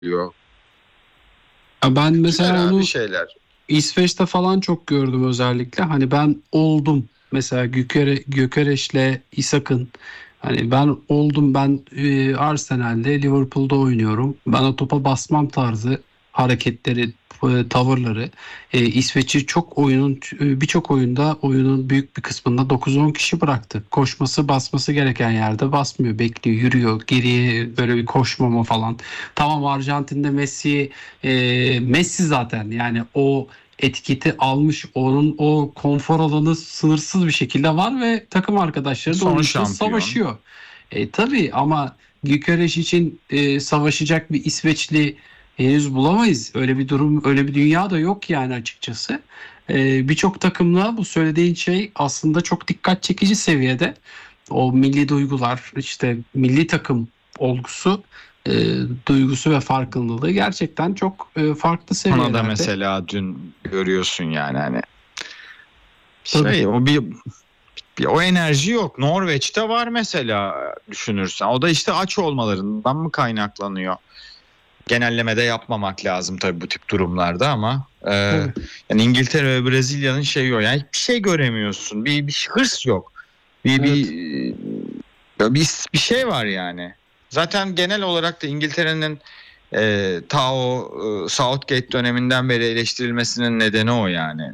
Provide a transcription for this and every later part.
Ya ben Güzel mesela abi onu şeyler. İsveç'te falan çok gördüm özellikle. Hani ben oldum mesela Gyökeres'le Isak'ın. Hani ben oldum, ben Arsenal'de Liverpool'da oynuyorum. Bana topa basmam tarzı hareketleri, tavırları İsveç'i birçok oyunda oyunun büyük bir kısmında 9-10 kişi bıraktı. Koşması, basması gereken yerde basmıyor, bekliyor, yürüyor. Geriye böyle bir koşmama falan. Tamam, Arjantin'de Messi zaten yani o etiketi almış, onun o konfor alanı sınırsız bir şekilde var ve takım arkadaşları da Son onun için şampiyon. savaşıyor. Tabii ama Gyökeres için savaşacak bir İsveçli henüz bulamayız. Öyle bir durum, öyle bir dünya da yok yani açıkçası. Birçok takımla bu söylediğin şey aslında çok dikkat çekici seviyede. O milli duygular, işte milli takım olgusu, e, duygusu ve farkındalığı gerçekten çok farklı Ona da seviyelerde. mesela dün görüyorsun yani hani Tabii. o o enerji yok. Norveç'te var mesela düşünürsen. O da işte aç olmalarından mı kaynaklanıyor? Genellemede yapmamak lazım tabii bu tip durumlarda ama Tabii. yani İngiltere ve Brezilya'nın şeyi o. Yani bir şey göremiyorsun. Bir hırs yok. Bir bir Evet. bir şey var yani. Zaten genel olarak da İngiltere'nin ta o Southgate döneminden beri eleştirilmesinin nedeni o yani.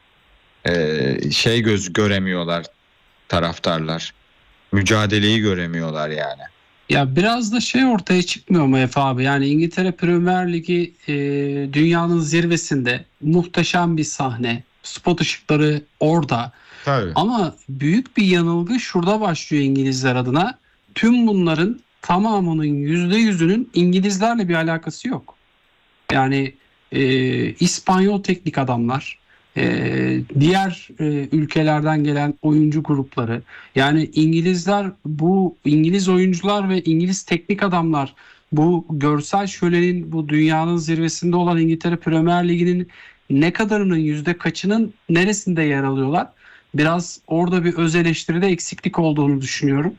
Göz göremiyorlar taraftarlar. Mücadeleyi göremiyorlar yani. Ya biraz da şey ortaya çıkmıyor mu Efe abi? Yani İngiltere Premier Ligi dünyanın zirvesinde, muhteşem bir sahne. Spot ışıkları orada. Tabii. Ama büyük bir yanılgı şurada başlıyor İngilizler adına. Tüm bunların tamamının %100'ünün İngilizlerle bir alakası yok. Yani İspanyol teknik adamlar, diğer ülkelerden gelen oyuncu grupları, yani İngilizler, bu İngiliz oyuncular ve İngiliz teknik adamlar bu görsel şölenin, bu dünyanın zirvesinde olan İngiltere Premier Ligi'nin ne kadarının, yüzde kaçının neresinde yer alıyorlar? Biraz orada bir öz eleştiride eksiklik olduğunu düşünüyorum.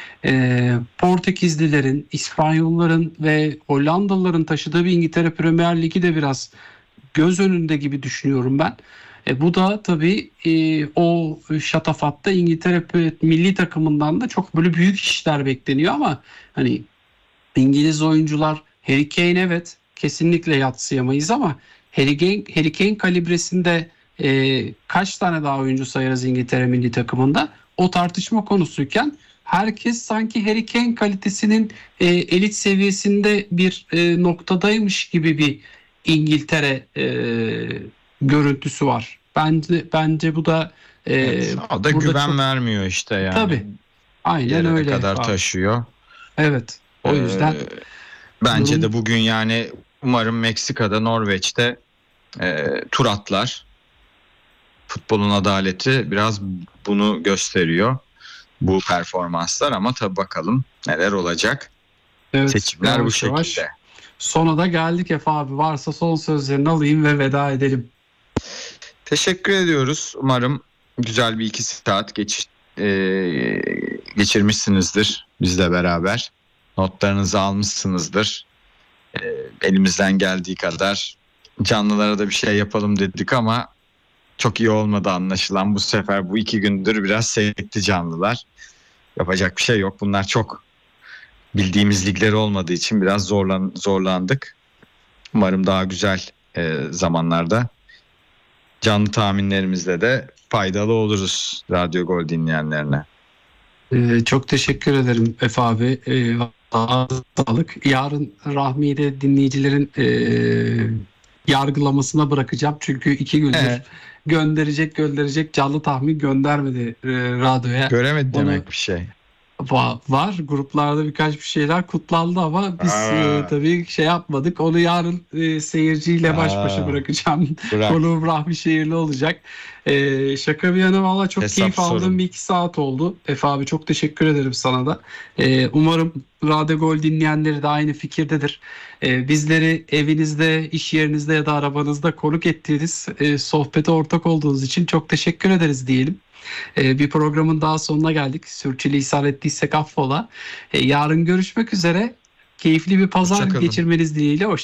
Portekizlilerin, İspanyolların ve Hollandalıların taşıdığı bir İngiltere Premier Ligi de biraz göz önünde gibi düşünüyorum ben. Bu da tabii o şatafatta İngiltere milli takımından da çok böyle büyük işler bekleniyor ama hani İngiliz oyuncular, Harry Kane, evet, kesinlikle yadsıyamayız ama Harry Kane kalibresinde kaç tane daha oyuncu sayarız İngiltere milli takımında? O tartışma konusuyken herkes sanki Harry Kane kalitesinin elit seviyesinde bir noktadaymış gibi bir İngiltere görüntüsü var. Bence bu da Evet, o da burada güven çok, vermiyor işte yani. tabii, Bir aynen yere öyle kadar abi. taşıyor. Evet. O yüzden Ee, Bence durum. de bugün yani umarım Meksika'da, Norveç'te tur atlar. Futbolun adaleti biraz bunu gösteriyor. Bu performanslar ama tabii bakalım neler olacak. Evet, Seçimler bu yavaş şekilde. yavaş sona da geldik Efe abi. Varsa son sözlerini alayım ve veda edelim. Teşekkür ediyoruz. Umarım güzel bir 2 saat geçirmişsinizdir bizle beraber. Notlarınızı almışsınızdır. Elimizden geldiği kadar canlılara da bir şey yapalım dedik ama çok iyi olmadı anlaşılan. Bu sefer bu 2 gündür biraz sekti canlılar. Yapacak bir şey yok. Bunlar çok bildiğimiz ligler olmadığı için biraz zorlandık. Umarım daha güzel zamanlarda canlı tahminlerimizle de faydalı oluruz Radyo Gol dinleyenlerine. Çok teşekkür ederim Efe abi. Ağzına sağlık. Yarın Rahmi'yi de dinleyicilerin yargılamasına bırakacağım. Çünkü 2 gündür gönderecek canlı tahmin göndermedi radyoya. Göremedi Onu demek bir şey. var. Gruplarda birkaç bir şeyler kutlandı ama biz Aa, tabii şey yapmadık. Onu yarın seyirciyle baş başa aa, bırakacağım. bırak. Konuğum Rahmi Şehirli olacak. Şaka bir yana, valla çok Hesap keyif aldığım sorun. bir 2 saat oldu. Efe abi, çok teşekkür ederim sana da. Umarım Radyo Gol dinleyenleri de aynı fikirdedir. Bizleri evinizde, iş yerinizde ya da arabanızda konuk ettiğiniz, sohbete ortak olduğunuz için çok teşekkür ederiz diyelim. Bir programın daha sonuna geldik. Sürçülisan ettiysek affola. Yarın görüşmek üzere. Keyifli bir pazar Hoşça kalın. geçirmeniz dileğiyle.